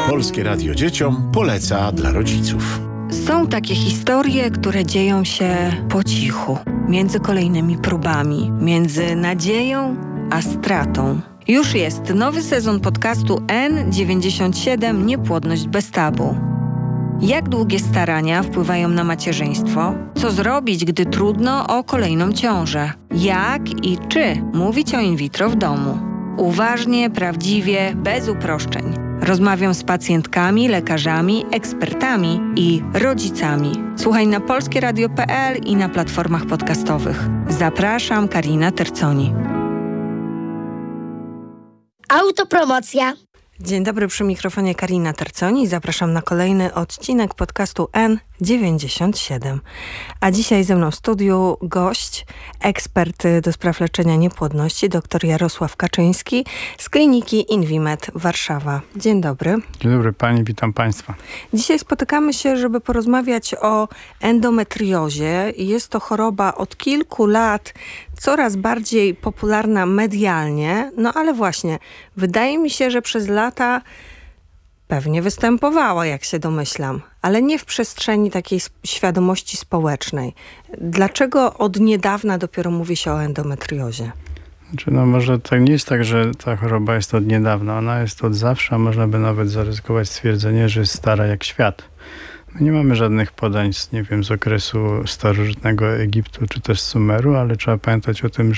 Polskie Radio Dzieciom poleca dla rodziców. Są takie historie, które dzieją się po cichu, między kolejnymi próbami, między nadzieją a stratą. Już jest nowy sezon podcastu N97 Niepłodność bez tabu. Jak długie starania wpływają na macierzyństwo? Co zrobić, gdy trudno o kolejną ciążę? Jak i czy mówić o in vitro w domu? Uważnie, prawdziwie, bez uproszczeń. Rozmawiam z pacjentkami, lekarzami, ekspertami i rodzicami. Słuchaj na polskieradio.pl i na platformach podcastowych. Zapraszam, Karina Terconi. Autopromocja. Dzień dobry, przy mikrofonie Karina Terconi. Zapraszam na kolejny odcinek podcastu N97. A dzisiaj ze mną w studiu gość, ekspert do spraw leczenia niepłodności, dr Jarosław Kaczyński z kliniki Invimed Warszawa. Dzień dobry. Dzień dobry pani, witam państwa. Dzisiaj spotykamy się, żeby porozmawiać o endometriozie. Jest to choroba od kilku lat coraz bardziej popularna medialnie, no ale właśnie, wydaje mi się, że przez lata pewnie występowała, jak się domyślam, ale nie w przestrzeni takiej świadomości społecznej. Dlaczego od niedawna dopiero mówi się o endometriozie? Znaczy, może to nie jest tak, że ta choroba jest od niedawna. Ona jest od zawsze, a można by nawet zaryzykować stwierdzenie, że jest stara jak świat. My nie mamy żadnych podań z okresu starożytnego Egiptu czy też Sumeru, ale trzeba pamiętać o tym,